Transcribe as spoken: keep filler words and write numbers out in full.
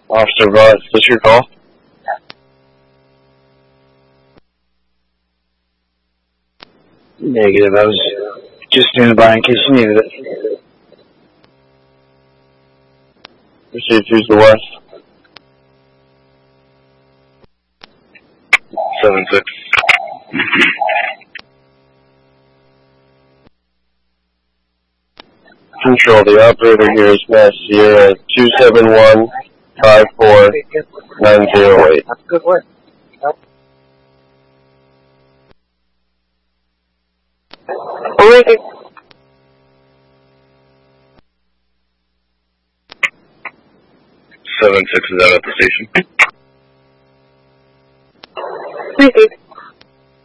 Officer Voss, is this your call? Negative, I was just standing by in case you needed it. Received, who's the West? seven six. Control, the operator here is Mass Sierra two seven one five four nine zero eight. That's good work. seven six is out at the station.